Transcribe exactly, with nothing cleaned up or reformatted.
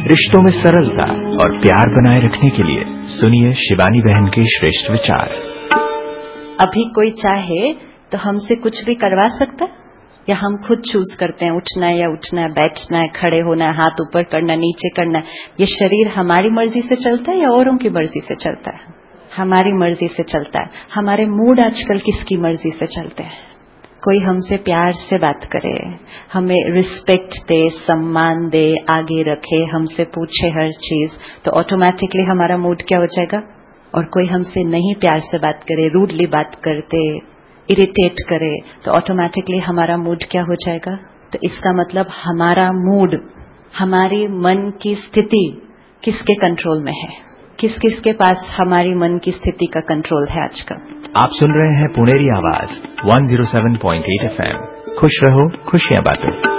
रिश्तों में सरलता और प्यार बनाए रखने के लिए सुनिए शिवानी बहन के श्रेष्ठ विचार। अभी कोई चाहे तो हमसे कुछ भी करवा सकता है, या हम खुद चूज करते हैं उठना है या उठना है, बैठना है, खड़े होना है, हाथ ऊपर करना है, नीचे करना है। ये शरीर हमारी मर्जी से चलता है या औरों की मर्जी से चलता है? हमारी मर्जी से चलता है। हमारे मूड आजकल किसकी मर्जी से चलते हैं? कोई हमसे प्यार से बात करे, हमें रिस्पेक्ट दे, सम्मान दे, आगे रखे, हमसे पूछे हर चीज, तो ऑटोमेटिकली हमारा मूड क्या हो जाएगा? और कोई हमसे नहीं प्यार से बात करे, रूडली बात करते, इरिटेट करे, तो ऑटोमेटिकली हमारा मूड क्या हो जाएगा? तो इसका मतलब हमारा मूड, हमारी मन की स्थिति किसके कंट्रोल में है? किस किस के पास हमारी मन की स्थिति का कंट्रोल है आजकल? आप सुन रहे हैं पुणेरी आवाज एक सौ सात पॉइंट आठ एफ एम। खुश रहो, खुशियां बांटो।